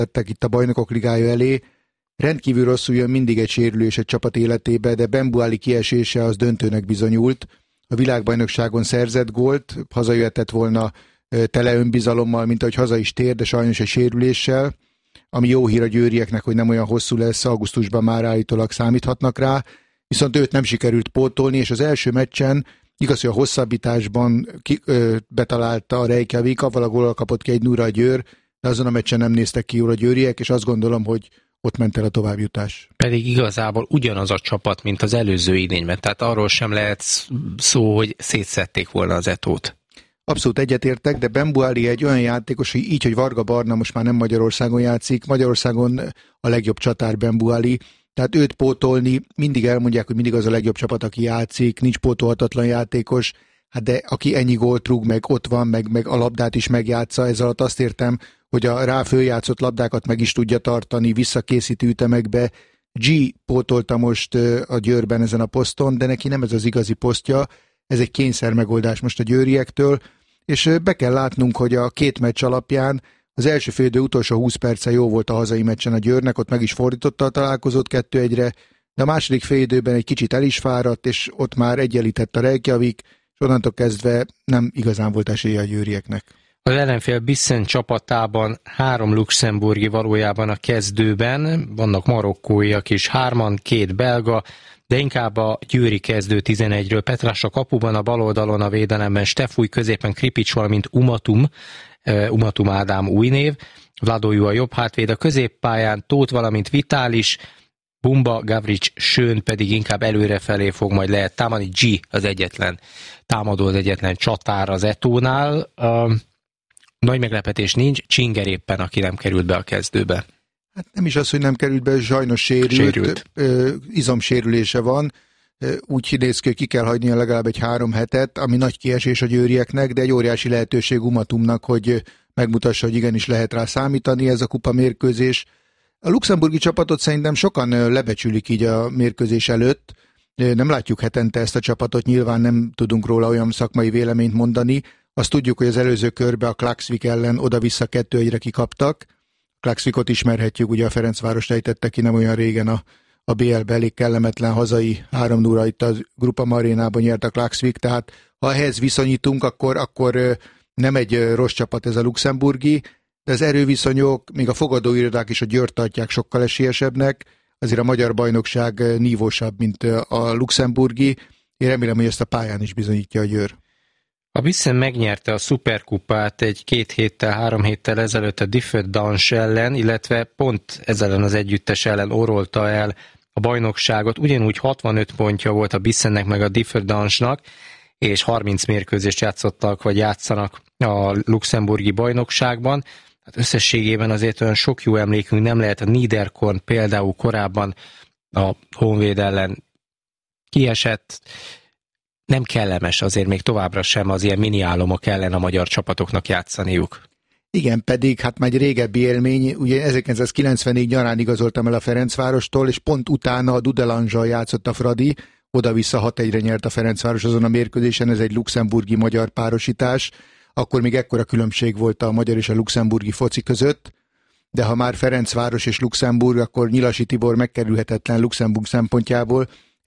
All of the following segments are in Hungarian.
tettek itt a Bajnokok Ligája elé. Rendkívül rosszul jön mindig egy sérülés egy csapat életébe, de Ben Buali kiesése az döntőnek bizonyult. A világbajnokságon szerzett gólt, hazajöhetett volna tele önbizalommal, mint ahogy haza is tér, de sajnos egy sérüléssel, ami jó hír a győrieknek, hogy nem olyan hosszú lesz, augusztusban már állítólag számíthatnak rá, viszont őt nem sikerült pótolni, és az első meccsen igaz, hogy a hosszabbításban betalálta a Reykjavik, avval a góllal kapott ki 1-0 a Győr, de azon a meccsen nem néztek ki jól a győriek, és azt gondolom, hogy ott ment el a továbbjutás. Pedig igazából ugyanaz a csapat, mint az előző idényben, tehát arról sem lehet szó, hogy szétszedték volna az Etót. Abszolút egyetértek, de Ben Buali egy olyan játékos, hogy így, hogy Varga Barna most már nem Magyarországon játszik, Magyarországon a legjobb csatár Ben Buali, tehát őt pótolni, mindig elmondják, hogy mindig az a legjobb csapat, aki játszik, nincs pótolhatatlan játékos, hát de aki ennyi gólt rúg, meg ott van, meg a labdát is megjátsza, ez alatt azt értem, hogy a rá följátszott labdákat meg is tudja tartani, visszakészítő ütemekbe. G pótolta most a Győrben ezen a poszton, de neki nem ez az igazi posztja, ez egy kényszer megoldás most a győriektől, és be kell látnunk, hogy a két meccs alapján az első félidő utolsó 20 perce jó volt a hazai meccsen a Győrnek, ott meg is fordította a találkozót 2-1-re, de a második félidőben egy kicsit el is fáradt, és ott már egyenlített a Reykjavik, és onnantól kezdve nem igazán volt esélye a győrieknek. Az ellenfél Bissen csapatában 3 luxemburgi valójában a kezdőben, vannak marokkóiak is, 3, 2 belga, de inkább a győri kezdő 11-ről. Petrás a kapuban, a bal oldalon a védelemben Stefúj, középen Kripics, valamint Umatum Ádám új név, Vladojú a jobb hátvéd, a középpályán Tóth, valamint Vitális, Bumba, Gavrics, Schön pedig inkább előrefelé fog majd lehet támadni. G az egyetlen támadó, az egyetlen csatár az Etónál. Nagy meglepetés nincs, Csinger éppen, aki nem került be a kezdőbe. Hát nem is az, hogy nem került be, sajnos sérült. Izomsérülése van, úgy néz ki, hogy ki kell hagynia legalább egy 3 hetet, ami nagy kiesés a győrieknek, de egy óriási lehetőség Umatumnak, hogy megmutassa, hogy igenis lehet rá számítani ez a kupa mérkőzés. A luxemburgi csapatot szerintem sokan lebecsülik így a mérkőzés előtt, nem látjuk hetente ezt a csapatot, nyilván nem tudunk róla olyan szakmai véleményt mondani. Azt tudjuk, hogy az előző körbe a Klaksvik ellen oda-vissza 2-1-re kikaptak. Klaksvikot ismerhetjük, ugye a Ferencváros ejtette ki nem olyan régen a BL-be, elég kellemetlen hazai 3-0 itt a Grupa Marénában nyert a Klaksvik, tehát ha ehhez viszonyítunk, akkor nem egy rossz csapat ez a luxemburgi, de az erőviszonyok, még a fogadóirodák is a Győrt tartják sokkal esélyesebbnek, azért a magyar bajnokság nívósabb, mint a luxemburgi. Én remélem, hogy ezt a pályán is bizonyítja a Győr. A Bissen megnyerte a szuperkupát 3 héttel ezelőtt a Differdange ellen, illetve pont ezzel az együttes ellen orolta el a bajnokságot. Ugyanúgy 65 pontja volt a Bissennek meg a Differdange-nak, és 30 mérkőzést játszottak, vagy játszanak a luxemburgi bajnokságban. Hát összességében azért olyan sok jó emlékünk nem lehet. A Niederkorn például korábban a Honvéd ellen kiesett. Nem kellemes azért még továbbra sem az ilyen mini álomok ellen a magyar csapatoknak játszaniuk. Igen, pedig hát már egy régebbi élmény, ugye 1994 nyarán igazoltam el a Ferencvárostól, és pont utána a Dudelange-al játszott a Fradi, oda-vissza 6-1-re nyert a Ferencváros azon a mérkőzésen, ez egy luxemburgi-magyar párosítás, akkor még ekkora különbség volt a magyar és a luxemburgi foci között, de ha már Ferencváros és Luxemburg, akkor Nyilasi Tibor megkerülhetetlen Luxemburg szempontjából.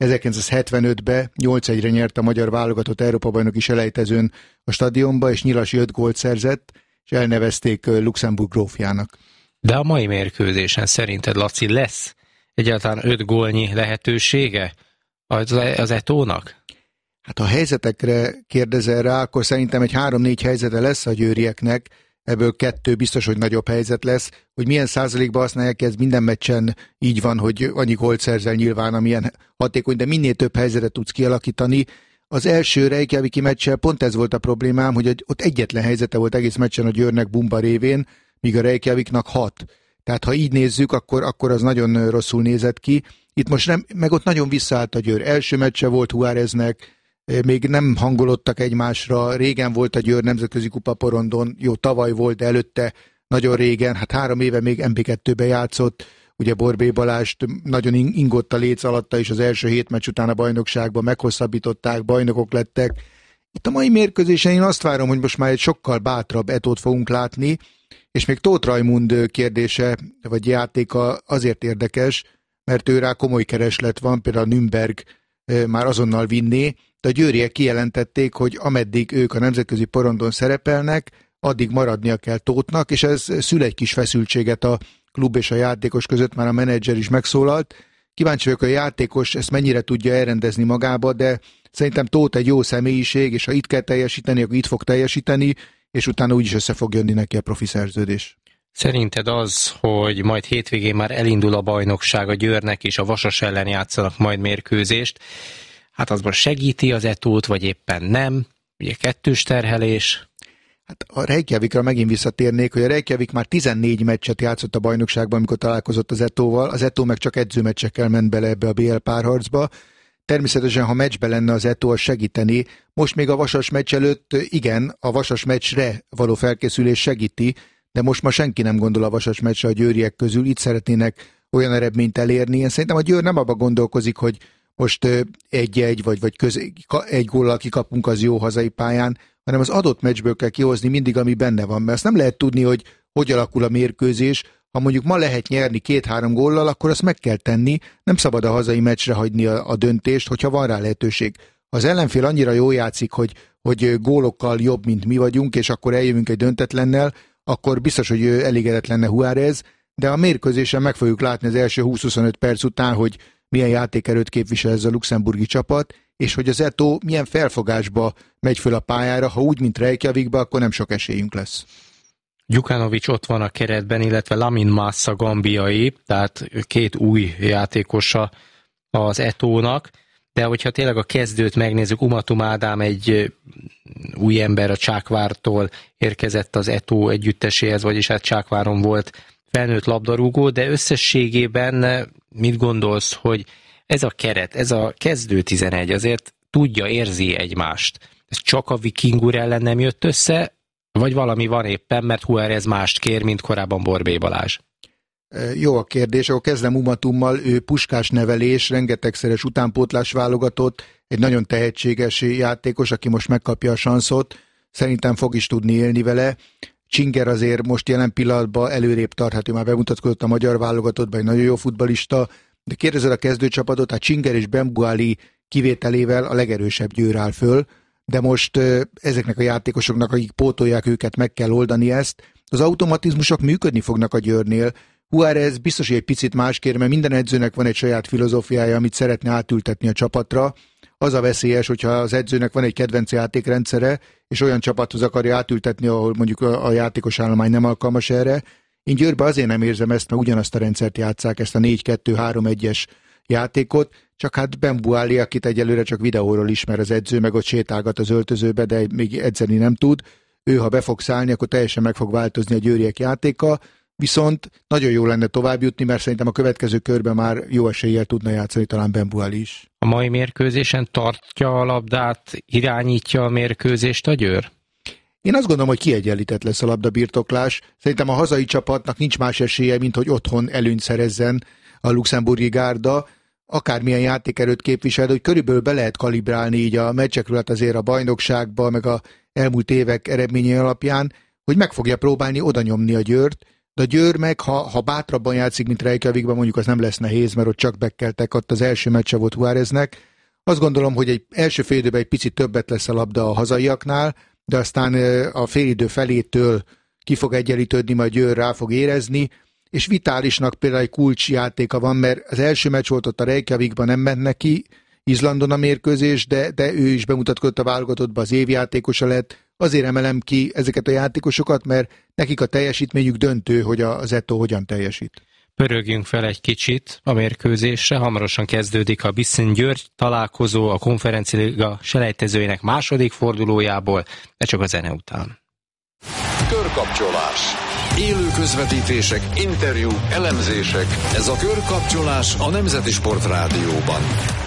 1975-ben 8-1-re nyert a magyar válogatott Európa-bajnoki selejtezőn a stadionba, és Nyilasi 5 gólt szerzett, és elnevezték Luxemburg grófjának. De a mai mérkőzésen szerinted, Laci, lesz egyáltalán 5 gólnyi lehetősége az Etónak? Hát ha helyzetekre kérdezel rá, akkor szerintem egy 3-4 helyzete lesz a győrieknek, ebből 2 biztos, hogy nagyobb helyzet lesz, hogy milyen százalékban használják, ez minden meccsen így van, hogy annyi gólt szerzel nyilván, amilyen hatékony, de minél több helyzetet tudsz kialakítani. Az első Reykjaviki meccsel pont ez volt a problémám, hogy ott egyetlen helyzete volt egész meccsen a Győrnek Bumba révén, míg a Reykjaviknak 6. Tehát ha így nézzük, akkor az nagyon rosszul nézett ki. Itt most nem, meg ott nagyon visszaállt a Győr. Első meccse volt Juáreznek, még nem hangolódtak egymásra, régen volt a Győr nemzetközi kupa porondon, jó, tavaly volt, de előtte nagyon régen, hát 3 éve még MB2-ben játszott, ugye Borbély Balást nagyon ingott a léc alatta is az első 7 meccs után a bajnokságban, meghosszabbították, bajnokok lettek. Itt a mai mérkőzésen én azt várom, hogy most már egy sokkal bátrabb Etót fogunk látni, És még Tóth Rajmund kérdése, vagy játéka azért érdekes, mert őrá komoly kereslet van, például a Nürnberg már azonnal vinné, de a győriek kijelentették, hogy ameddig ők a nemzetközi porondon szerepelnek, addig maradnia kell Tóthnak, és ez szül egy kis feszültséget a klub és a játékos között, már a menedzser is megszólalt. Kíváncsi vagyok, hogy a játékos ezt mennyire tudja elrendezni magába, de szerintem Tóth egy jó személyiség, és ha itt kell teljesíteni, akkor itt fog teljesíteni, és utána úgyis össze fog jönni neki a profi szerződés. Szerinted az, hogy majd hétvégén már elindul a bajnokság a Győrnek, és a Vasas ellen játszanak majd mérkőzést, hát azban segíti az Etót, vagy éppen nem? Ugye kettős terhelés. Hát a Reykjavikra megint visszatérnék, hogy a Reykjavik már 14 meccset játszott a bajnokságban, amikor találkozott az Etóval, az Etó meg csak edzőmeccsekkel ment bele ebbe a BL párharcba. Természetesen, ha meccsbe lenne az Etó, az segíteni. Most még a Vasas meccs előtt, igen, a Vasas meccsre való felkészülés segíti, de most ma senki nem gondol a Vasas meccsre a győriek közül, itt szeretnének olyan eredményt elérni. Én szerintem a Győr nem abba gondolkozik, hogy most 1-1 vagy egy góllal kikapunk az jó hazai pályán, hanem az adott meccsből kell kihozni mindig, ami benne van. Mert azt nem lehet tudni, hogy alakul a mérkőzés. Ha mondjuk ma lehet nyerni 2-3 góllal, akkor azt meg kell tenni. Nem szabad a hazai meccsre hagyni a döntést, hogyha van rá lehetőség. Ha az ellenfél annyira jól játszik, hogy gólokkal jobb, mint mi vagyunk, és akkor eljövünk egy döntetlennel, akkor biztos, hogy elégedett lenne Juárez, de a mérkőzésen meg fogjuk látni az első 20-25 perc után, hogy milyen játékerőt képvisel ez a luxemburgi csapat, és hogy az Etó milyen felfogásba megy föl a pályára, ha úgy, mint Reykjavikba, akkor nem sok esélyünk lesz. Djukanovic ott van a keretben, illetve Lamin Massa gambiai, tehát két új játékosa az Etónak, de hogyha tényleg a kezdőt megnézzük, Umatum Ádám egy új ember a Csákvártól érkezett az Etó együtteséhez, vagyis hát Csákváron volt felnőtt labdarúgó, de összességében mit gondolsz, hogy ez a keret, ez a kezdő 11 azért tudja, érzi egymást. Ez csak a Vikingur ellen nem jött össze, vagy valami van éppen, mert Juárez mást kér, mint korábban Borbély Balázs? Jó a kérdés, akkor kezdem Umatummal, ő puskás nevelés, rengetegszeres utánpótlás válogatott, egy nagyon tehetséges játékos, aki most megkapja a sanszot, szerintem fog is tudni élni vele. Csinger azért most jelen pillanatban előrébb tart, ő már bemutatkozott a magyar válogatottban, egy nagyon jó futballista, de kérdezed a kezdőcsapatot, hát Csinger és Bembuali kivételével a legerősebb Győr áll föl, de most ezeknek a játékosoknak, akik pótolják őket, meg kell oldani ezt. Az automatizmusok működni fognak a Győrnél. Juárez biztos, hogy egy picit más kér, mert minden edzőnek van egy saját filozófiája, amit szeretne átültetni a csapatra. Az a veszélyes, hogyha az edzőnek van egy kedvenc játékrendszere, és olyan csapathoz akarja átültetni, ahol mondjuk a játékos állomány nem alkalmas erre. Én Győrben azért nem érzem ezt, mert ugyanazt a rendszert játsszák, ezt a 4-2-3-1-es játékot, csak hát Bembuali, akit egyelőre csak videóról ismer az edző, meg ott sétálgat az öltözőbe, de még edzeni nem tud. Ő, ha be fog szállni, akkor teljesen meg fog változni a győriek játéka, viszont nagyon jó lenne tovább jutni, mert szerintem a következő körben már jó eséllyel tudna játszani talán Bembuali is. A mai mérkőzésen tartja a labdát, irányítja a mérkőzést a Győr? Én azt gondolom, hogy kiegyenlített lesz a labdabirtoklás. Szerintem a hazai csapatnak nincs más esélye, mint hogy otthon előnyt szerezzen a luxemburgi gárda. Akármilyen játékerőt képvisel, hogy körülbelül be lehet kalibrálni így a meccsekről, hát azért a bajnokságba, meg a elmúlt évek eredményei alapján, hogy meg fogja próbálni oda nyomni a Győrt, de a Győr meg, ha bátrabban játszik, mint Reykjavikban, mondjuk az nem lesz nehéz, mert ott csak bekkeltek, ott az első meccse volt Juáreznek. Azt gondolom, hogy egy első félidőben egy picit többet lesz a labda a hazaiaknál, de aztán a félidő felétől ki fog egyenlítődni, majd Győr rá fog érezni, és Vitálisnak például egy kulcsjátéka van, mert az első meccs volt ott a Reykjavikban, nem ment neki Izlandon a mérkőzés, de ő is bemutatkozott a válogatottba, az évjátékosa lett. Azért emelem ki ezeket a játékosokat, mert nekik a teljesítményük döntő, hogy az Etó hogyan teljesít. Pörögjünk fel egy kicsit a mérkőzésre, hamarosan kezdődik a Bissen-Győr találkozó a Konferencia-liga selejtezőinek második fordulójából, de csak a zene után. Körkapcsolás. Élő közvetítések, interjúk, elemzések. Ez a Körkapcsolás a Nemzeti Sport Rádióban.